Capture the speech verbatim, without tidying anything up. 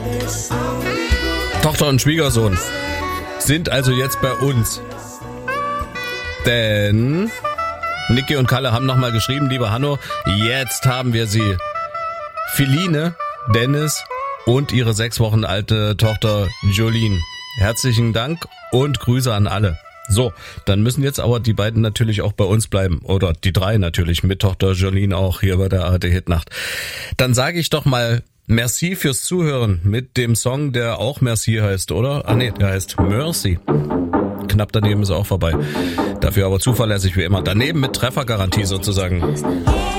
Tochter und Schwiegersohn sind also jetzt bei uns. Denn Niki und Kalle haben nochmal geschrieben, lieber Hanno, jetzt haben wir sie. Feline, Dennis und ihre sechs Wochen alte Tochter Jolene. Herzlichen Dank und Grüße an alle. So, dann müssen jetzt aber die beiden natürlich auch bei uns bleiben. Oder die drei natürlich, mit Tochter Jolene auch hier bei der A R D-Hitnacht. Dann sage ich doch mal merci fürs Zuhören mit dem Song, der auch Merci heißt, oder? Ah nee, der heißt Mercy. Knapp daneben ist auch vorbei. Dafür aber zuverlässig wie immer. Daneben mit Treffergarantie sozusagen.